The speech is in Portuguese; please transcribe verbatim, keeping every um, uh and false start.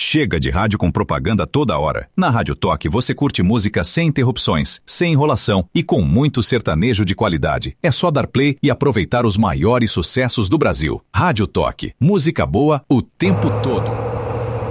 Chega de rádio com propaganda toda hora. Na Rádio Toque você curte música sem interrupções, sem enrolação e com muito sertanejo de qualidade. É só dar play e aproveitar os maiores sucessos do Brasil. Rádio Toque. Música boa o tempo todo.